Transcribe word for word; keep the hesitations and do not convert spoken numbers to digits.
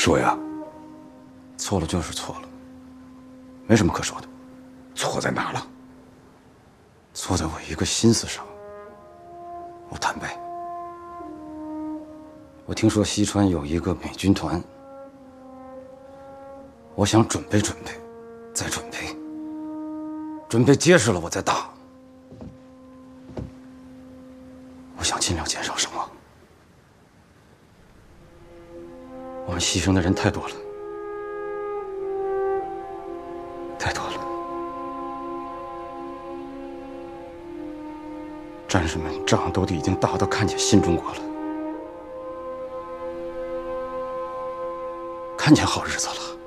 说呀。 错了就是错了，没什么可说的。 错在哪了？ 错在我一个心思上。我坦白，我听说西川有一个美军团，我想准备准备，再准备，准备结实了我再打。我想尽量减少伤亡。我们牺牲的人太多了，太多了。战士们仗都已经打到看见新中国了，看见好日子了。